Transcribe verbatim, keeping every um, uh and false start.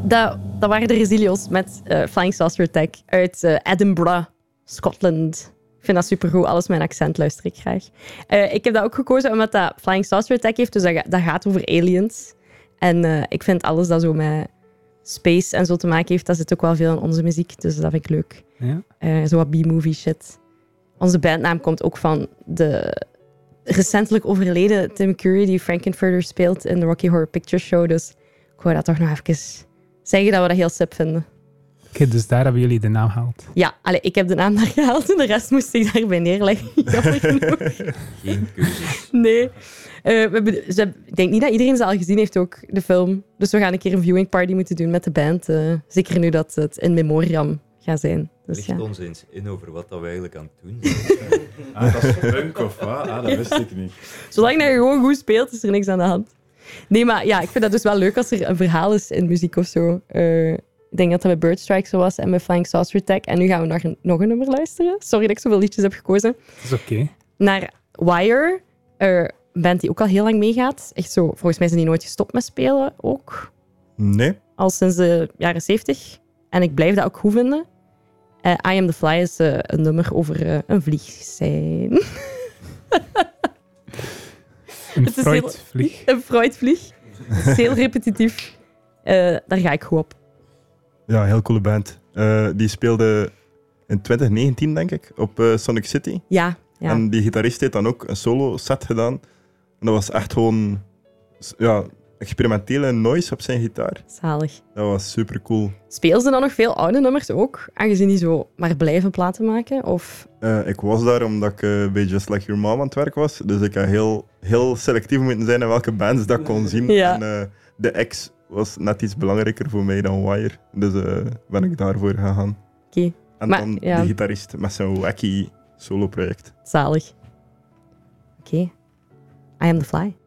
Dat, dat waren de Resilios met uh, Flying Saucer Attack uit uh, Edinburgh, Scotland. Ik vind dat supergoed. Alles met een accent luister ik graag. Uh, ik heb dat ook gekozen omdat dat Flying Saucer Attack heeft. Dus dat, dat gaat over aliens. En uh, ik vind alles dat zo met space en zo te maken heeft, dat zit ook wel veel in onze muziek. Dus dat vind ik leuk. Ja. Uh, zo wat B-movie shit. Onze bandnaam komt ook van de recentelijk overleden Tim Curry, die Frankenfurter speelt in de Rocky Horror Picture Show. Dus ik wou dat toch nog even zeggen dat we dat heel sip vinden. Oké, okay, dus daar hebben jullie de naam gehaald. Ja, allee, ik heb de naam daar gehaald en de rest moest ik daarbij neerleggen. Jammer genoeg. Geen keuzes. Nee. Uh, we hebben, ze, ik denk niet dat iedereen ze al gezien heeft, ook, de film. Dus we gaan een keer een viewing party moeten doen met de band. Uh, zeker nu dat het in memoriam gaat zijn. Dus, Ligt ja. ons eens in over wat dat we eigenlijk aan het doen zijn. Ah, dat is punk of wat? Ah, dat wist ik niet. Zolang je gewoon goed speelt, is er niks aan de hand. Nee, maar ja, ik vind dat dus wel leuk als er een verhaal is in muziek of zo. Uh, ik denk dat dat bij Bird Strike zo was en bij Flying Saucer Attack. En nu gaan we nog een, nog een nummer luisteren. Sorry dat ik zoveel liedjes heb gekozen. Dat is oké. Okay. Naar Wire, uh, een band die ook al heel lang meegaat. Echt zo, volgens mij zijn die nooit gestopt met spelen ook. Nee. Al sinds de jaren zeventig. En ik blijf dat ook goed vinden. Uh, I Am The Fly is uh, een nummer over uh, een vliegzijn. Een Freud-vlieg. Een Freud-vlieg. Het is heel repetitief. Uh, daar ga ik goed op. Ja, heel coole band. Uh, die speelde in twintig negentien, denk ik, op uh, Sonic City. Ja, ja. En die gitarist heeft dan ook een solo-set gedaan. En dat was echt gewoon ja, experimentele noise op zijn gitaar. Zalig. Dat was super cool. Speel ze dan nog veel oude nummers ook? Aangezien die zo maar blijven platen maken? Of... Uh, ik was daar omdat ik uh, bij Just Like Your Mom aan het werk was. Dus ik heb heel, heel selectief moeten zijn in welke bands dat ik kon zien. Ja. En uh, de X was net iets belangrijker voor mij dan Wire. Dus uh, ben ik daarvoor gegaan. Oké. Okay. En maar, dan ja. de gitarist met zijn wacky solo-project. Zalig. Oké. Okay. I Am The Fly.